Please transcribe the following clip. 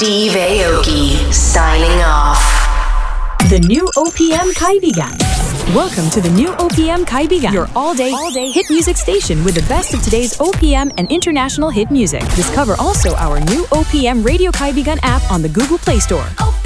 Steve Aoki signing off. The new OPM Kaibigan. Welcome to the new OPM Kaibigan, your all-day hit music station with the best of today's OPM and international hit music. Discover also our new OPM Radio Kaibigan app on the Google Play Store.